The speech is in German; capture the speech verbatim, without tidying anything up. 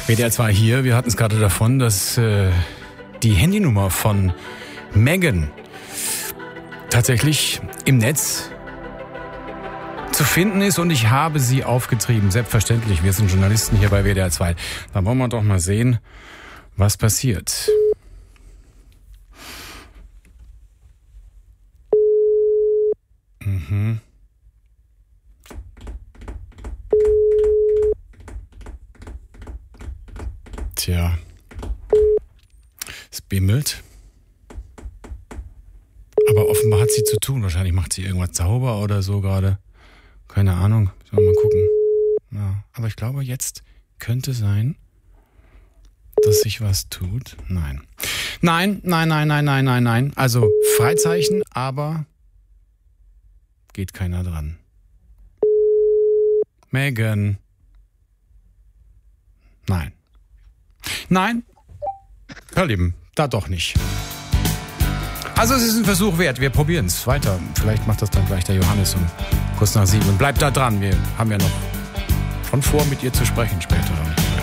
W D R zwei hier, wir hatten es gerade davon, dass äh, die Handynummer von Meghan tatsächlich im Netz zu finden ist und ich habe sie aufgetrieben. Selbstverständlich, wir sind Journalisten hier bei W D R zwei. Da wollen wir doch mal sehen, was passiert. Mhm. Tja, es bimmelt. Aber offenbar hat sie zu tun. Wahrscheinlich macht sie irgendwas sauber oder so gerade. Keine Ahnung. Sollen wir mal gucken. Ja, aber ich glaube, jetzt könnte sein, dass sich was tut. Nein. Nein, nein, nein, nein, nein, nein, nein. Also Freizeichen, aber geht keiner dran. Meghan. Nein. Nein, Herr Lieben, da doch nicht. Also es ist ein Versuch wert, wir probieren es weiter. Vielleicht macht das dann gleich der Johannes um kurz nach sieben. Und bleibt da dran, wir haben ja noch schon vor, mit ihr zu sprechen später.